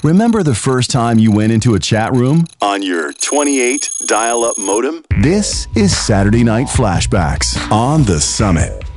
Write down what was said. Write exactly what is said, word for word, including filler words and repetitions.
Remember the first time you went into a chat room on your twenty-eight dial-up modem? This is Saturday Night Flashbacks on The Summit.